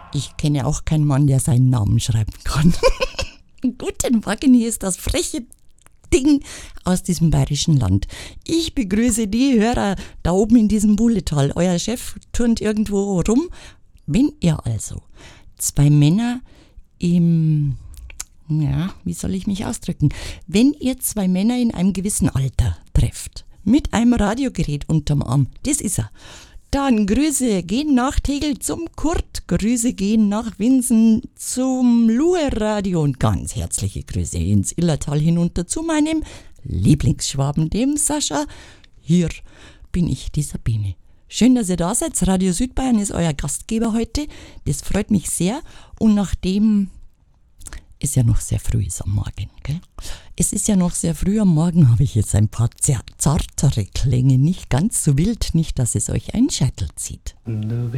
Ich kenne auch keinen Mann, der seinen Namen schreiben kann. Guten Morgen, hier ist das freche Ding aus diesem bayerischen Land. Ich begrüße die Hörer da oben in diesem Buhletal. Euer Chef turnt irgendwo rum. Wenn ihr also zwei Männer wie soll ich mich ausdrücken? Wenn ihr zwei Männer in einem gewissen Alter trefft, mit einem Radiogerät unterm Arm, das ist er. Dann Grüße gehen nach Tegel zum Kurt, Grüße gehen nach Winsen zum Luhe-Radio und ganz herzliche Grüße ins Illertal hinunter zu meinem Lieblingsschwaben, dem Sascha. Hier bin ich, die Sabine. Schön, dass ihr da seid. Radio Südbayern ist euer Gastgeber heute. Das freut mich sehr. Und nachdem es ja noch sehr früh ist am Morgen, gell? Es ist ja noch sehr früh am Morgen, habe ich jetzt ein paar zartere Klänge, nicht ganz so wild, nicht, dass es euch einen Scheitel zieht.